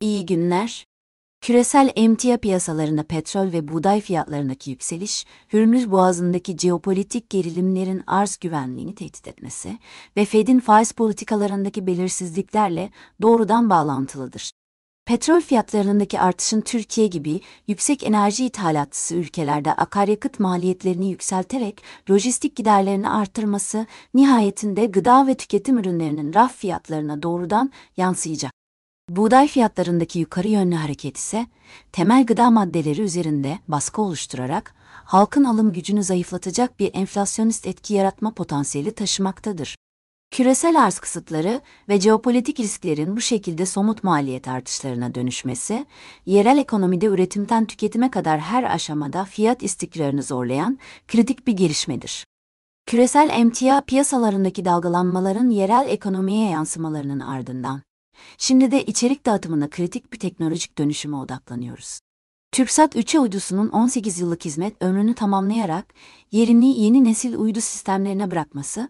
İyi günler. Küresel emtia piyasalarında petrol ve buğday fiyatlarındaki yükseliş, Hürmüz Boğazı'ndaki jeopolitik gerilimlerin arz güvenliğini tehdit etmesi ve Fed'in faiz politikalarındaki belirsizliklerle doğrudan bağlantılıdır. Petrol fiyatlarındaki artışın Türkiye gibi yüksek enerji ithalatçısı ülkelerde akaryakıt maliyetlerini yükselterek lojistik giderlerini artırması, nihayetinde gıda ve tüketim ürünlerinin raf fiyatlarına doğrudan yansıyacak. Buğday fiyatlarındaki yukarı yönlü hareket ise, temel gıda maddeleri üzerinde baskı oluşturarak, halkın alım gücünü zayıflatacak bir enflasyonist etki yaratma potansiyeli taşımaktadır. Küresel arz kısıtları ve jeopolitik risklerin bu şekilde somut maliyet artışlarına dönüşmesi, yerel ekonomide üretimden tüketime kadar her aşamada fiyat istikrarını zorlayan kritik bir gelişmedir. Küresel emtia piyasalarındaki dalgalanmaların yerel ekonomiye yansımalarının ardından, şimdi de içerik dağıtımına kritik bir teknolojik dönüşüme odaklanıyoruz. TürkSat 3 uydusunun 18 yıllık hizmet ömrünü tamamlayarak yerini yeni nesil uydu sistemlerine bırakması,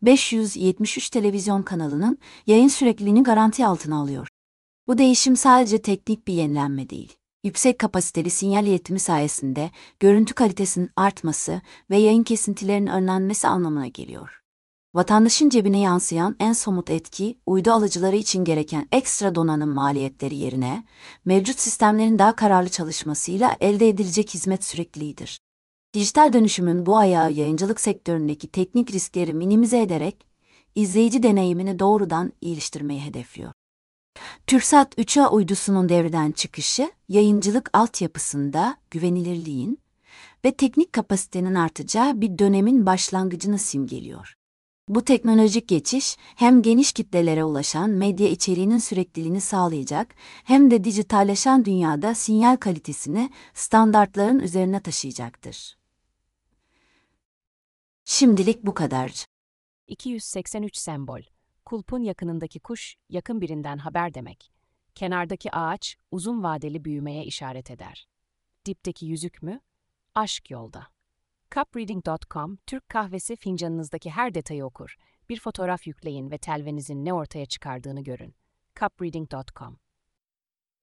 573 televizyon kanalının yayın sürekliliğini garanti altına alıyor. Bu değişim sadece teknik bir yenilenme değil, yüksek kapasiteli sinyal iletimi sayesinde görüntü kalitesinin artması ve yayın kesintilerinin önlenmesi anlamına geliyor. Vatandaşın cebine yansıyan en somut etki, uydu alıcıları için gereken ekstra donanım maliyetleri yerine, mevcut sistemlerin daha kararlı çalışmasıyla elde edilecek hizmet sürekliliğidir. Dijital dönüşümün bu ayağı yayıncılık sektöründeki teknik riskleri minimize ederek, izleyici deneyimini doğrudan iyileştirmeyi hedefliyor. TürkSat 3A uydusunun devreden çıkışı, yayıncılık altyapısında güvenilirliğin ve teknik kapasitenin artacağı bir dönemin başlangıcını simgeliyor. Bu teknolojik geçiş, hem geniş kitlelere ulaşan medya içeriğinin sürekliliğini sağlayacak, hem de dijitalleşen dünyada sinyal kalitesini standartların üzerine taşıyacaktır. Şimdilik bu kadar. 283 sembol. Kulpun yakınındaki kuş, yakın birinden haber demek. Kenardaki ağaç, uzun vadeli büyümeye işaret eder. Dipteki yüzük mü? Aşk yolda. Cupreading.com, Türk kahvesi fincanınızdaki her detayı okur. Bir fotoğraf yükleyin ve telvenizin ne ortaya çıkardığını görün. Cupreading.com